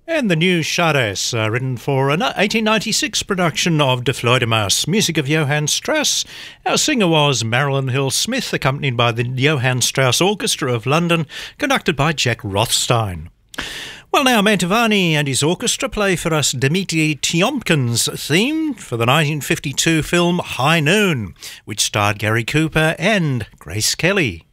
And the new Chardes, written for an 1896 production of De Vleudemas, music of Johann Strauss. Our singer was Marilyn Hill Smith, accompanied by the Johann Strauss Orchestra of London, conducted by Jack Rothstein. Well, now Mantovani and his orchestra play for us Dmitri Tiomkin's theme for the 1952 film High Noon, which starred Gary Cooper and Grace Kelly.